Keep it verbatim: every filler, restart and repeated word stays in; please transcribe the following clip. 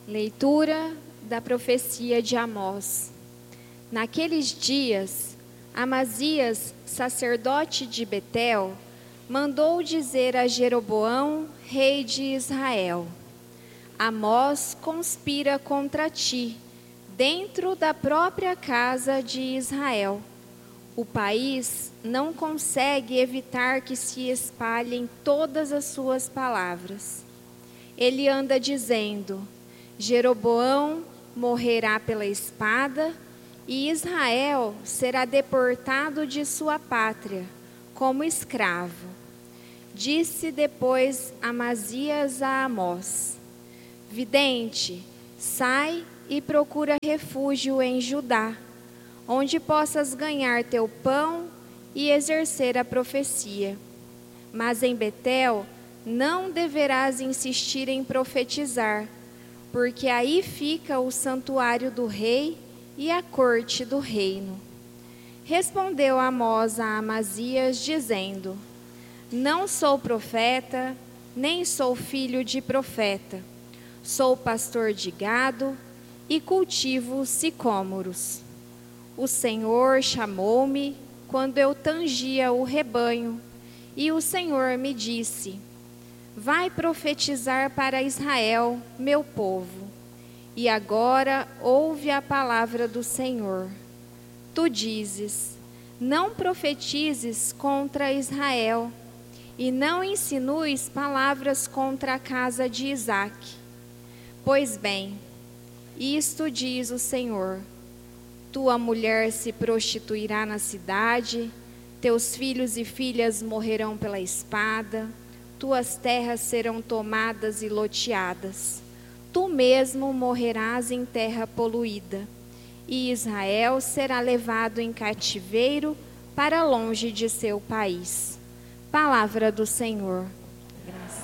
Leitura da profecia de Amós. Naqueles dias, Amazias, sacerdote de Betel, mandou dizer a Jeroboão, rei de Israel: Amós conspira contra ti, dentro da própria casa de Israel. O país não consegue evitar que se espalhem todas as suas palavras. Ele anda dizendo: Jeroboão morrerá pela espada e Israel será deportado de sua pátria, como escravo. Disse depois Amazias a Amós: Vidente, sai e procura refúgio em Judá, onde possas ganhar teu pão e exercer a profecia. Mas em Betel não deverás insistir em profetizar, porque aí fica o santuário do rei e a corte do reino. Respondeu Amós a Amazias, dizendo: Não sou profeta, nem sou filho de profeta. Sou pastor de gado e cultivo sicômoros. O Senhor chamou-me quando eu tangia o rebanho, e o Senhor me disse: Vai profetizar para Israel, meu povo. E agora ouve a palavra do Senhor. Tu dizes: Não profetizes contra Israel, e não insinues palavras contra a casa de Isaque. Pois bem, isto diz o Senhor: Tua mulher se prostituirá na cidade, teus filhos e filhas morrerão pela espada, tuas terras serão tomadas e loteadas. Tu mesmo morrerás em terra poluída, e Israel será levado em cativeiro para longe de seu país. Palavra do Senhor.